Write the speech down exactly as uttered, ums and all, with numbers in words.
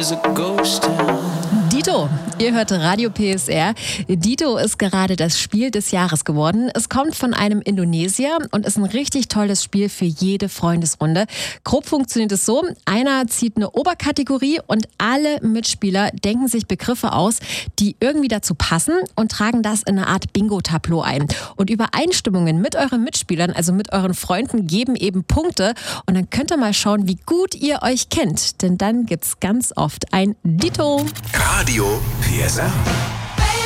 is a ghost town. Dito, ihr hört Radio P S R. Dito ist gerade das Spiel des Jahres geworden. Es kommt von einem Indonesier und ist ein richtig tolles Spiel für jede Freundesrunde. Grob funktioniert es so, einer zieht eine Oberkategorie und alle Mitspieler denken sich Begriffe aus, die irgendwie dazu passen und tragen das in eine Art Bingo-Tableau ein. Und Übereinstimmungen mit euren Mitspielern, also mit euren Freunden, geben eben Punkte. Und dann könnt ihr mal schauen, wie gut ihr euch kennt. Denn dann gibt's ganz oft ein Dito. Radio P S R.